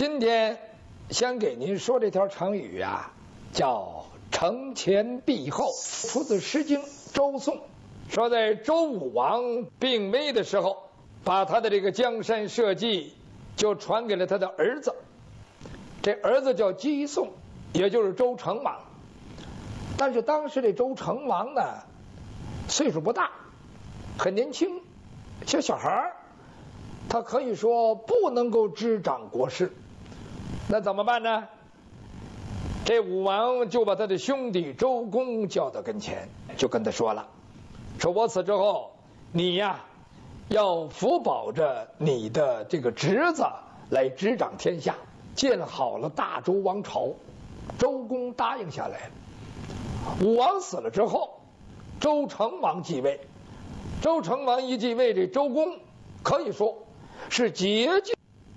今天先给您说这条成语啊，叫承前避后，出自《诗经·周颂》，说在周武王病危的时候，把他的这个江山社稷就传给了他的儿子，这儿子叫姬诵，也就是周成王。但是当时这周成王呢，岁数不大，很年轻，小孩儿，他可以说不能够执掌国事。那怎么办呢？这武王就把他的兄弟周公叫到跟前，就跟他说了，说我死之后，你呀要辅保着你的这个侄子来执掌天下，建好了大周王朝。周公答应下来了。武王死了之后，周成王继位。周成王一继位，这周公可以说是竭尽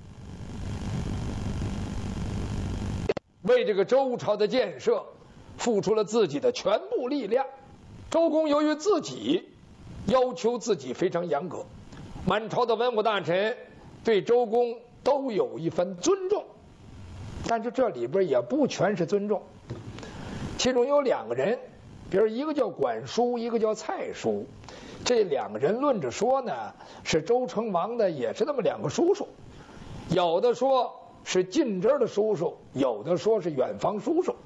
为这个周朝的建设付出了自己的全部力量。周公由于自己要求自己非常严格，满朝的文武大臣对周公都有一番尊重，但是这里边也不全是尊重。其中有两个人，比如一个叫管叔，一个叫蔡叔，这两个人论着说呢，是周成王的也是那么两个叔叔，有的说是近支的叔叔，有的说是远房叔叔。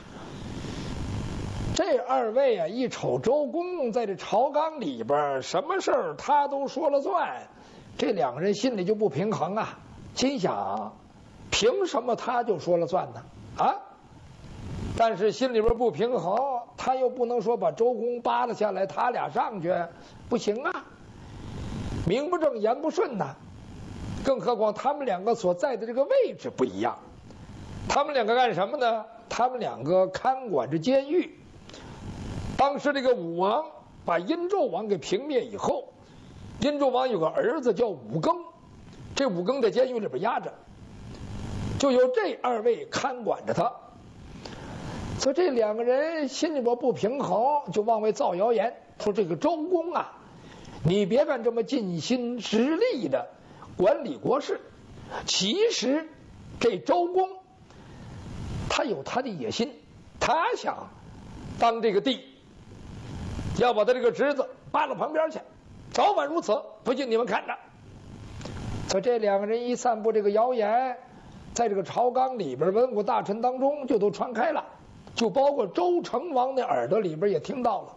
这二位啊，一瞅周公在这朝纲里边什么事儿他都说了算，这两个人心里就不平衡啊，心想凭什么他就说了算呢？啊！但是心里边不平衡，他又不能说把周公扒拉下来，他俩上去，不行啊，名不正言不顺呐。更何况他们两个所在的这个位置不一样，他们两个干什么呢？他们两个看管着监狱。当时这个武王把殷纣王给平灭以后，殷纣王有个儿子叫武庚，这武庚在监狱里边压着，就由这二位看管着他。所以这两个人心里边不平衡，就往外造谣言，说这个周公啊，你别看这么尽心直力的管理国事，其实这周公他有他的野心，他想当这个帝，要把他这个侄子扒到旁边去，早晚如此，不信你们看着。所以这两个人一散布这个谣言，在这个朝纲里边文武大臣当中就都传开了，就包括周成王的耳朵里边也听到了。